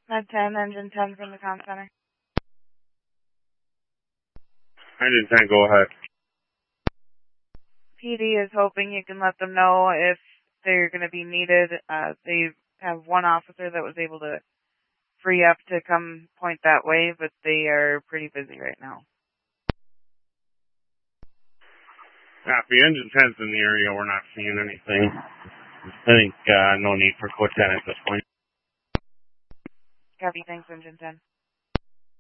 Med 10, Engine 10 from the comm center. Engine 10, go ahead. PD is hoping you can let them know if they're going to be needed. They have one officer that was able to free up to come point that way, but they are pretty busy right now. Copy. Engine 10's in the area. We're not seeing anything. I think no need for Quintet at this point. Copy. Thanks, Engine 10.